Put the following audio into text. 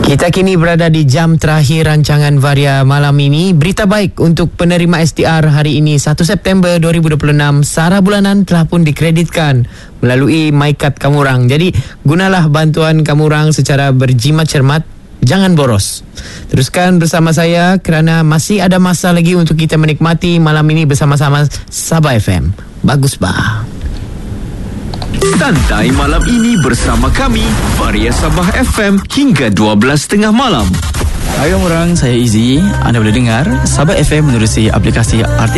Kita kini berada di jam terakhir rancangan Varia malam ini. Berita baik untuk penerima STR hari ini 1 September 2026. Sara bulanan telah pun dikreditkan melalui MyKad Kamurang. Jadi gunalah bantuan Kamurang secara berjimat cermat. Jangan boros. Teruskan bersama saya kerana masih ada masa lagi untuk kita menikmati malam ini bersama-sama Sabah FM. Bagus bah. Santai malam ini bersama kami Varia Sabah FM hingga 12.30 malam. Hai orang, saya Izzy. Anda boleh dengar Sabah FM menerusi aplikasi RT